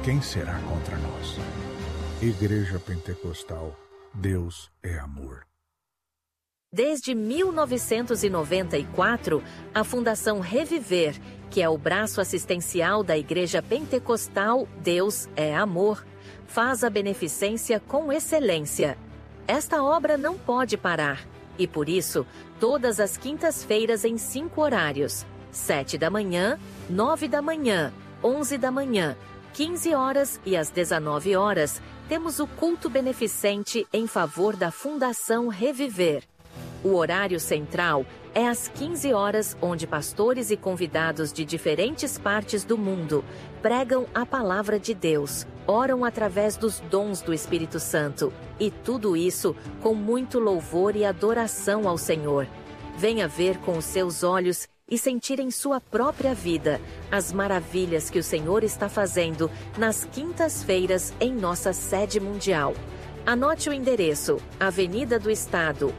quem será contra nós? Igreja Pentecostal, Deus é amor. Desde 1994, a Fundação Reviver, que é o braço assistencial da Igreja Pentecostal Deus é Amor, faz a beneficência com excelência. Esta obra não pode parar e, por isso, todas as quintas-feiras em 5 horários: 7 da manhã, 9 da manhã, 11 da manhã, 15 horas e às 19 horas, temos o culto beneficente em favor da Fundação Reviver. O horário central é às 15 horas, onde pastores e convidados de diferentes partes do mundo pregam a palavra de Deus, oram através dos dons do Espírito Santo, e tudo isso com muito louvor e adoração ao Senhor. Venha ver com os seus olhos e sentir em sua própria vida as maravilhas que o Senhor está fazendo nas quintas-feiras em nossa sede mundial. Anote o endereço: Avenida do Estado,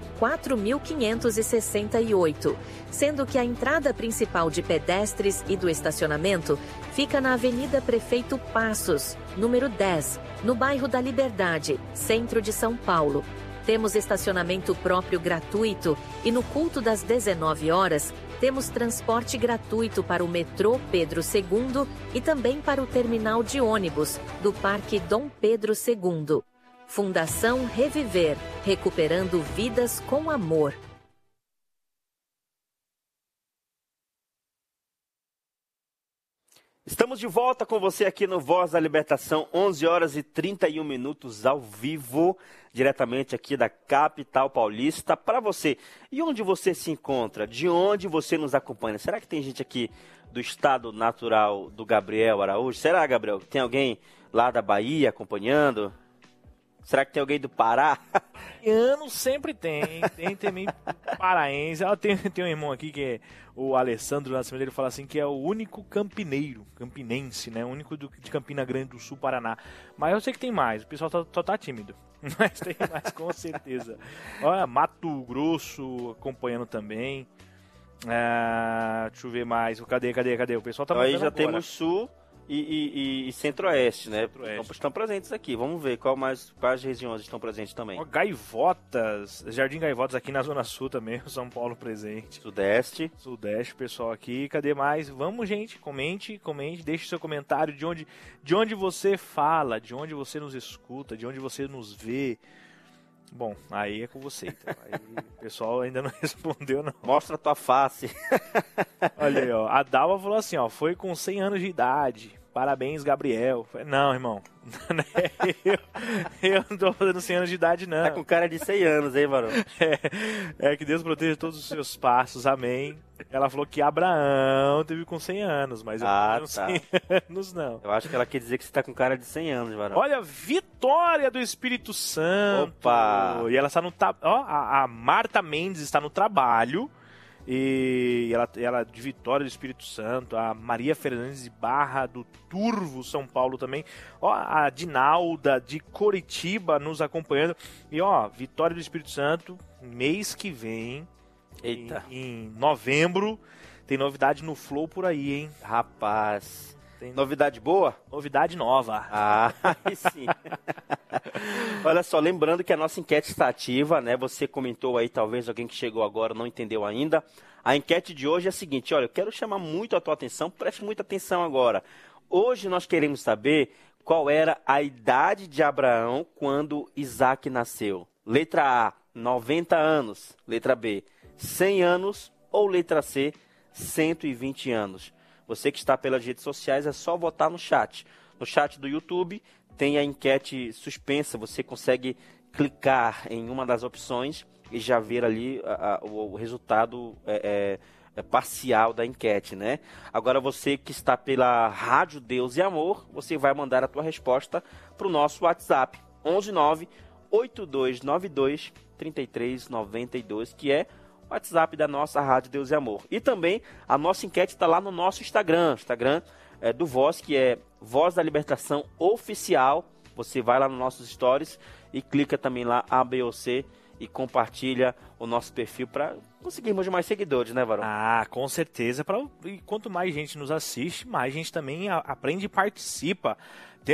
4568, sendo que a entrada principal de pedestres e do estacionamento fica na Avenida Prefeito Passos, número 10, no bairro da Liberdade, centro de São Paulo. Temos estacionamento próprio gratuito e no culto das 19 horas, temos transporte gratuito para o metrô Pedro II e também para o terminal de ônibus do Parque Dom Pedro II. Fundação Reviver, recuperando vidas com amor. Estamos de volta com você aqui no Voz da Libertação, 11 horas e 31 minutos ao vivo, diretamente aqui da capital paulista, para você. E onde você se encontra? De onde você nos acompanha? Será que tem gente aqui do estado natural do Gabriel Araújo? Será, Gabriel? Tem alguém lá da Bahia acompanhando? Será que tem alguém do Pará? Ano sempre tem também paraense. Ela tem um irmão aqui que é o Alessandro Nascimento, ele fala assim que é o único campinense, né? O único de Campina Grande do Sul, Paraná. Mas eu sei que tem mais, o pessoal só tá tímido. Mas tem mais, com certeza. Olha, Mato Grosso acompanhando também. Deixa eu ver mais. Cadê? O pessoal tá mandando aí já agora. Temos Sul e Centro-Oeste, né? Centro-Oeste. Estão presentes aqui. Vamos ver quais regiões estão presentes também. Gaivotas, Jardim Gaivotas aqui na Zona Sul também, São Paulo presente. Sudeste, pessoal aqui. Cadê mais? Vamos, gente, comente, deixe seu comentário de onde você fala, de onde você nos escuta, de onde você nos vê. Bom, aí é com você, então. Aí o pessoal ainda não respondeu, não. Mostra a tua face. Olha aí, ó. A Dalva falou assim, ó. Foi com 100 anos de idade. Parabéns, Gabriel. Não, irmão. Eu não tô fazendo 100 anos de idade, não. Tá com cara de 100 anos, hein, varão? Que Deus proteja todos os seus passos. Amém. Ela falou que Abraão teve com 100 anos, mas eu não tenho 100 anos, não. Eu acho que ela quer dizer que você tá com cara de 100 anos, varão. Olha, Vitória do Espírito Santo. Opa! E ela está no... a Marta Mendes está no trabalho. E ela de Vitória do Espírito Santo, a Maria Fernandes de Barra do Turvo, São Paulo também, a Dinalda de Coritiba nos acompanhando, e Vitória do Espírito Santo, mês que vem, em novembro, tem novidade no Flow por aí, hein? Rapaz, tem novidade boa? Novidade nova. Aí sim. Olha só, lembrando que a nossa enquete está ativa, né? Você comentou aí, talvez alguém que chegou agora não entendeu ainda. A enquete de hoje é a seguinte, olha, eu quero chamar muito a tua atenção, preste muita atenção agora. Hoje nós queremos saber qual era a idade de Abraão quando Isaac nasceu. Letra A, 90 anos. Letra B, 100 anos. Ou letra C, 120 anos. Você que está pelas redes sociais, é só votar no chat. No chat do YouTube tem a enquete suspensa, você consegue clicar em uma das opções e já ver ali o resultado parcial da enquete, né? Agora você que está pela Rádio Deus e Amor, você vai mandar a tua resposta para o nosso WhatsApp, 119-8292-3392, que é o WhatsApp da nossa Rádio Deus e Amor. E também a nossa enquete está lá no nosso Instagram do Voz, que é Voz da Libertação Oficial. Você vai lá nos nossos stories e clica também lá ABOC e compartilha o nosso perfil para conseguirmos mais seguidores, né, Varão? Com certeza. E quanto mais gente nos assiste, mais gente também aprende e participa.